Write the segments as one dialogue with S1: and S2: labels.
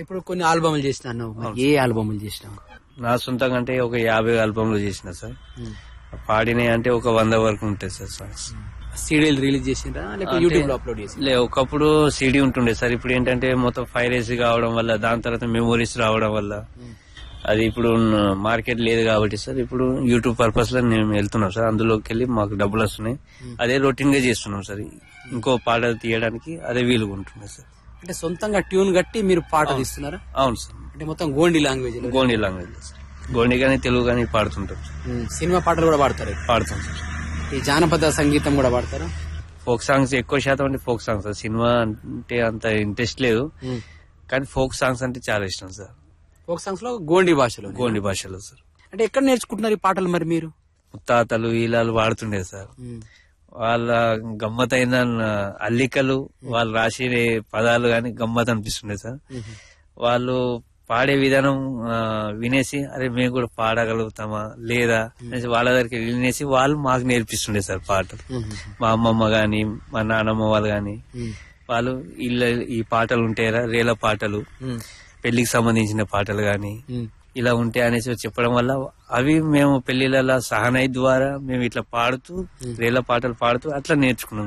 S1: ఇప్పుడు కొన్ని ఆల్బమ్లు చేసినాను, ఏ ఆల్బమ్లు చేసినావు?
S2: నా సొంతంగా అంటే ఒక 50 ఆల్బమ్లు చేసిన సార్. పాడినాయి అంటే ఒక 100 వరకు ఉంటాయి సార్ సాంగ్స్.
S1: సీడీలు రిలీజ్ చేసిండ్రా లేకపోతే యూట్యూబ్ లో అప్లోడ్ చేసి?
S2: ఒకప్పుడు సీడీ ఉంటుండే సార్. ఇప్పుడు ఏంటంటే మొత్తం పైరసీ కావడం వల్ల, దాని తర్వాత మెమోరీస్ రావడం వల్ల అది ఇప్పుడు మార్కెట్ లేదు కాబట్టి సార్ ఇప్పుడు యూట్యూబ్ పర్పస్ లో మేము వెళ్తున్నాం సార్. అందులోకి వెళ్ళి మాకు డబ్బులు వస్తున్నాయి, అదే రొటీన్ గా చేస్తున్నాం సార్. ఇంకో పాట తీయడానికి అదే వీలుగా ఉంటుంది సార్.
S1: అంటే సొంతంగా ట్యూన్ కట్టి మీరు పాట తీస్తున్నారా?
S2: అవును సార్.
S1: అంటే మొత్తం Gondi language?
S2: Gondi language sir. Gondi గానీ తెలుగు గానీ పాడుతుంటాం.
S1: సినిమా పాటలు కూడా పాడతారు?
S2: పాడుతాం సార్.
S1: ఈ జానపద సంగీతం కూడా పాడతారా?
S2: ఫోక్ సాంగ్స్ ఎక్కువ శాతం అంటే ఫోక్ సాంగ్స్ సార్. సినిమా అంటే అంత ఇంట్రెస్ట్ లేదు, కానీ ఫోక్ సాంగ్స్ అంటే చాలా ఇష్టం సార్.
S1: ఫోక్ సాంగ్స్ లో గోండి భాషలో?
S2: గోండి భాషలో సార్.
S1: అంటే ఎక్కడ నేర్చుకుంటున్నారు ఈ పాటలు మరి మీరు?
S2: ముత్తాతలు ఈలాలు వాడుతుండే సార్. వాళ్ళ గమ్మతైన అల్లికలు, వాళ్ళు రాసే పదాలు గాని గమ్మత్ అనిపిస్తుండే సార్. వాళ్ళు పాడే విధానం వినేసి అరే మేము కూడా పాడగలుగుతామా లేదా వాళ్ళ దగ్గరికి వినేసి వాళ్ళు మాకు నేర్పిస్తుండే సార్ పాటలు. మా అమ్మమ్మ గాని మా నానమ్మ వాళ్ళు గాని వాళ్ళు ఈ పాటలు ఉంటాయరా, రేల పాటలు, పెళ్లికి సంబంధించిన పాటలు గాని ఇలా ఉంటాయి అనేసి చెప్పడం వల్ల అవి మేము పెళ్లిళ్ళ సహనాయి ద్వారా మేము ఇట్లా పాడుతూ రేల పాటలు పాడుతూ అట్లా నేర్చుకున్నాం.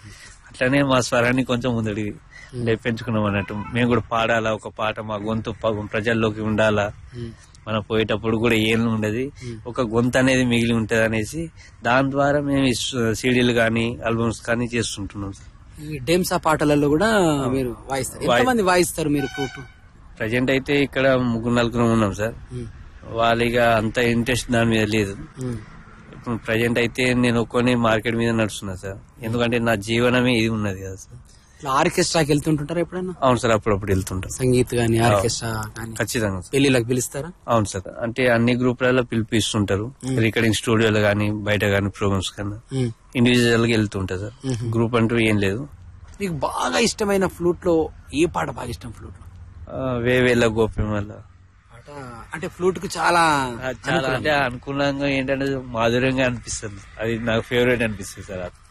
S2: అట్లనే మా స్వరాన్ని కొంచెం ముందడి పెంచుకున్నాం అన్నట్టు. మేము కూడా పాడాలా ఒక పాట, మా గొంతు ప్రజల్లోకి ఉండాలా, మనం పోయేటప్పుడు కూడా ఏం ఉండదు, ఒక గొంతు అనేది మిగిలి ఉంటది అనేసి దాని ద్వారా మేము సీడీలు కానీ ఆల్బమ్స్ కానీ చేస్తుంటున్నాం.
S1: ఈ డేమ్సా పాటలలో కూడా మీరు వాయిస్తారు? ఎంతమంది వాయిస్తారు మీరు?
S2: ప్రజెంట్ అయితే ఇక్కడ 3-4 ఉన్నాం సార్. వాళ్ళగా అంత ఇంట్రెస్ట్ దాని మీద లేదు. ఇప్పుడు ప్రజెంట్ అయితే నేను ఒక్కొని మార్కెట్ మీద నడుస్తున్నా సార్. ఎందుకంటే నా జీవనమే ఇది ఉన్నది కదా సార్.
S1: ఆర్కెస్ట్రాకి వెళ్తుంటారా ఎప్పుడైనా?
S2: అవును సార్, అప్పుడప్పుడు వెళ్తుంటాం.
S1: సంగీత్ గానీ ఆర్కెస్ట్రా గానీ?
S2: ఖచ్చితంగా.
S1: పెళ్లిళ్ళకి పిలుస్తారా?
S2: అవును సార్, అంటే అన్ని గ్రూపులలో పిలిపిస్తుంటారు. రికార్డింగ్ స్టూడియోలో గానీ బయట గానీ ప్రోగ్రామ్స్ కన్నా ఇండివిజువల్ గా వెళ్తుంటా సార్. గ్రూప్ అంటూ ఏం లేదు.
S1: మీకు బాగా ఇష్టమైన ఫ్లూట్ లో ఏ పాట బాగా ఇష్టం? ఫ్లూట్ లో
S2: వేవేల గోపిమల్ల
S1: పాట అంటే ఫ్లూట్ కు చాలా
S2: అంటే అనుకూలంగా ఏంటంటే మాధుర్యంగా అనిపిస్తుంది. అది నాకు ఫేవరెట్ అనిపిస్తుంది సార్.